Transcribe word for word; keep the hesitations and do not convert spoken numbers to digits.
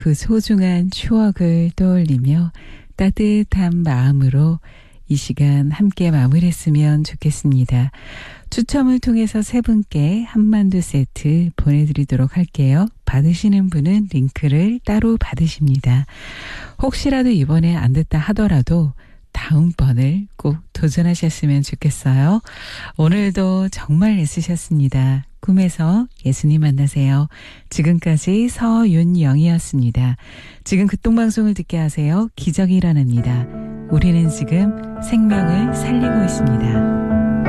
그 소중한 추억을 떠올리며 따뜻한 마음으로 이 시간 함께 마무리했으면 좋겠습니다. 추첨을 통해서 세 분께 한만두 세트 보내드리도록 할게요. 받으시는 분은 링크를 따로 받으십니다. 혹시라도 이번에 안 됐다 하더라도 다음번을 꼭 도전하셨으면 좋겠어요. 오늘도 정말 애쓰셨습니다. 꿈에서 예수님 만나세요. 지금까지 서윤영이었습니다. 지금 극동방송을 듣게 하세요. 기적이 일어납니다. 우리는 지금 생명을 살리고 있습니다.